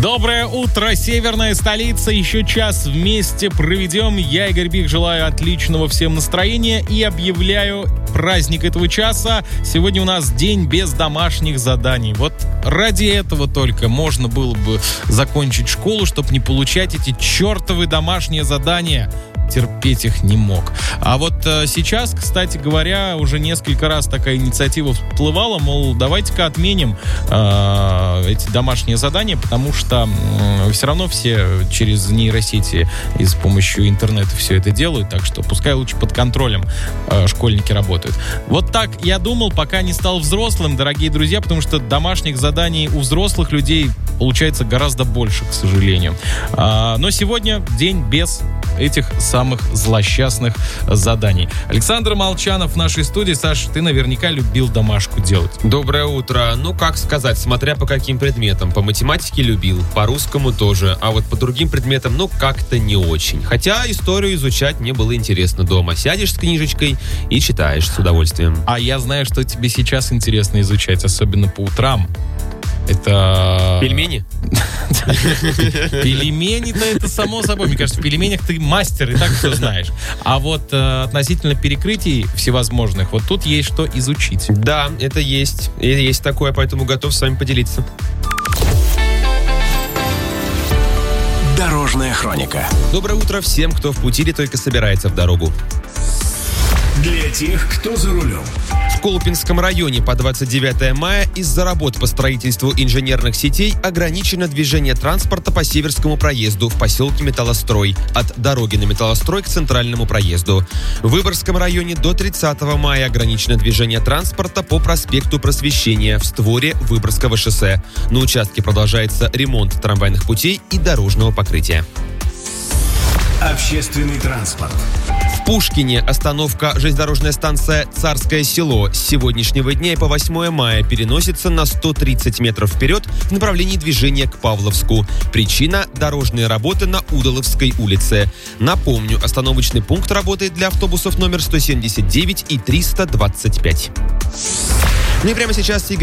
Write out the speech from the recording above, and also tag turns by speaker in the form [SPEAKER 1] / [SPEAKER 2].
[SPEAKER 1] Доброе утро, северная столица. Еще час вместе проведем. Я, Игорь Бик, желаю отличного всем настроения и объявляю праздник этого часа. Сегодня у нас день без домашних заданий. Вот ради этого только можно было бы закончить школу, чтобы не получать эти чертовы домашние задания. Терпеть их не мог. А вот сейчас, кстати говоря, уже несколько раз такая инициатива всплывала, мол, давайте-ка отменим эти домашние задания, потому что все равно все через нейросети и с помощью интернета все это делают, так что пускай лучше под контролем школьники работают. Вот так я думал, пока не стал взрослым, дорогие друзья, потому что домашних заданий у взрослых людей получается гораздо больше, к сожалению. Но сегодня день без этих самых злосчастных заданий. Александр Молчанов в нашей студии. Саш, ты наверняка любил домашку делать.
[SPEAKER 2] Доброе утро. Ну, как сказать, смотря по каким предметам. По математике любил, по русскому тоже, а вот по другим предметам, ну, как-то не очень. Хотя историю изучать мне было интересно дома. Сядешь с книжечкой и читаешь с удовольствием.
[SPEAKER 1] А я знаю, что тебе сейчас интересно изучать, особенно по утрам. Это...
[SPEAKER 2] Пельмени?
[SPEAKER 1] Пельмени-то это само собой. Мне кажется, в пельменях ты мастер, и так все знаешь. А вот относительно перекрытий всевозможных, вот тут есть что изучить.
[SPEAKER 2] Да, это есть. И есть такое, поэтому готов с вами поделиться.
[SPEAKER 3] Дорожная хроника.
[SPEAKER 2] Доброе утро всем, кто в пути или только собирается в дорогу.
[SPEAKER 3] Для тех, кто за рулем.
[SPEAKER 2] В Колпинском районе по 29 мая из-за работ по строительству инженерных сетей ограничено движение транспорта по Северскому проезду в поселке Металлострой от дороги на Металлострой к центральному проезду. В Выборгском районе до 30 мая ограничено движение транспорта по проспекту Просвещения в створе Выборгского шоссе. На участке продолжается ремонт трамвайных путей и дорожного покрытия.
[SPEAKER 3] Общественный транспорт.
[SPEAKER 2] В Пушкине остановка железнодорожная станция «Царское село» с сегодняшнего дня и по 8 мая переносится на 130 метров вперед в направлении движения к Павловску. Причина – дорожные работы на Удаловской улице. Напомню, остановочный пункт работает для автобусов номер 179 и 325. Ну и прямо сейчас Игорь